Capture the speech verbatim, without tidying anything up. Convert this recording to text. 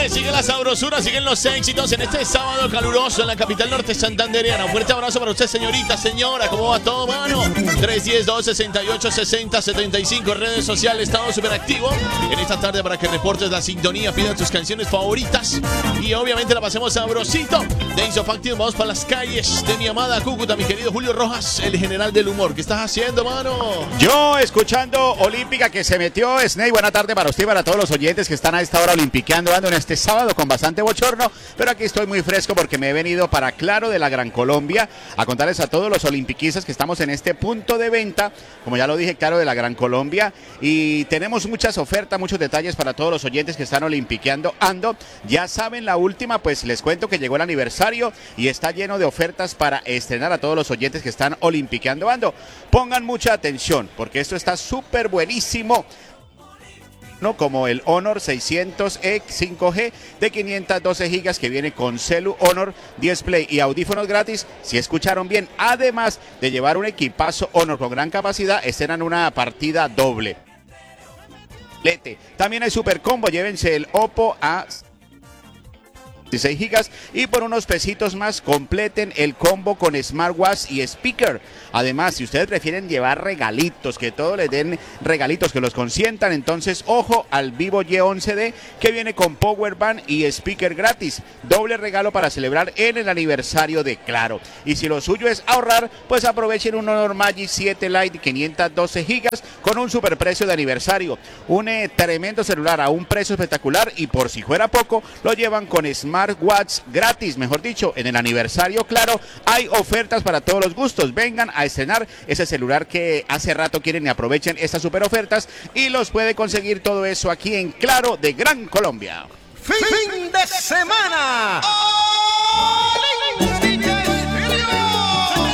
Oye, sigue la sabrosura, siguen los éxitos en este sábado caluroso en la capital norte santandereana. Un fuerte abrazo para usted, señorita, señora. ¿Cómo va todo, mano? tres uno cero, dos seis ocho, seis cero siete cinco. Redes sociales, estado súper activo en esta tarde para que reportes la sintonía, pidas tus canciones favoritas y obviamente la pasemos sabrosito. Days of Active, vamos para las calles de mi amada Cúcuta, mi querido Julio Rojas, el general del humor. ¿Qué estás haciendo, mano? Yo escuchando Olímpica que se metió. Snake, buena tarde para usted y para todos los oyentes que están a esta hora olimpiqueando, ando en este sábado con bastante bochorno, pero aquí estoy muy fresco porque me he venido para Claro de la Gran Colombia a contarles a todos los olimpiquistas que estamos en este punto de venta, como ya lo dije, Claro de la Gran Colombia, y tenemos muchas ofertas, muchos detalles para todos los oyentes que están olimpiqueando ando. Ya saben, la última, pues les cuento que llegó el aniversario y está lleno de ofertas para estrenar a todos los oyentes que están olimpiqueando ando. Pongan mucha atención porque esto está súper buenísimo, ¿no? Como el Honor seiscientos E cinco G de quinientos doce gigas que viene con celu Honor, display y audífonos gratis, si escucharon bien, además de llevar un equipazo Honor con gran capacidad, estrenan una partida doble. También hay super combo, llévense el Oppo A dieciséis gigas y por unos pesitos más completen el combo con smartwatch y speaker. Además, si ustedes prefieren llevar regalitos, que todos les den regalitos, que los consientan, entonces ojo al Vivo Y once D que viene con power bank y speaker gratis. Doble regalo para celebrar en el aniversario de Claro. Y si lo suyo es ahorrar, pues aprovechen un Honor Magic siete Lite quinientos doce gigas con un superprecio de aniversario. Un eh, tremendo celular a un precio espectacular y por si fuera poco, lo llevan con smartwatch gratis. Mejor dicho, en el aniversario Claro hay ofertas para todos los gustos. Vengan a estrenar ese celular que hace rato quieren y aprovechen estas super ofertas y los puede conseguir todo eso aquí en Claro de Gran Colombia. Fin de semana